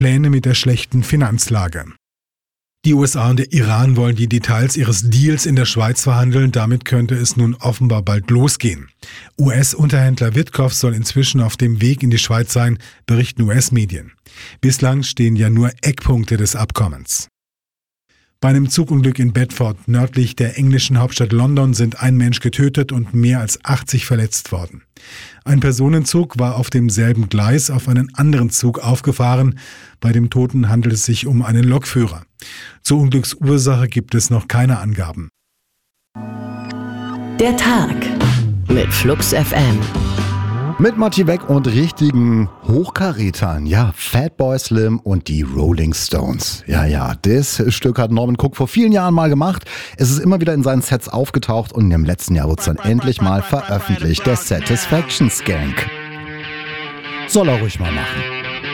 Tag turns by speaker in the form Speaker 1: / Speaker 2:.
Speaker 1: Pläne mit der schlechten Finanzlage. Die USA und der Iran wollen die Details ihres Deals in der Schweiz verhandeln. Damit könnte es nun offenbar bald losgehen. US-Unterhändler Witkoff soll inzwischen auf dem Weg in die Schweiz sein, berichten US-Medien. Bislang stehen ja nur Eckpunkte des Abkommens. Bei einem Zugunglück in Bedford, nördlich der englischen Hauptstadt London, sind ein Mensch getötet und mehr als 80 verletzt worden. Ein Personenzug war auf demselben Gleis auf einen anderen Zug aufgefahren. Bei dem Toten handelt es sich um einen Lokführer. Zur Unglücksursache gibt es noch keine Angaben.
Speaker 2: Der Tag mit Flux FM.
Speaker 3: Mit Matti Weg und richtigen Hochkarätern. Ja, Fatboy Slim und die Rolling Stones. Ja, das Stück hat Norman Cook vor vielen Jahren mal gemacht. Es ist immer wieder in seinen Sets aufgetaucht und im letzten Jahr wurde es dann endlich mal veröffentlicht. Der Satisfaction Skank. Soll er ruhig mal machen.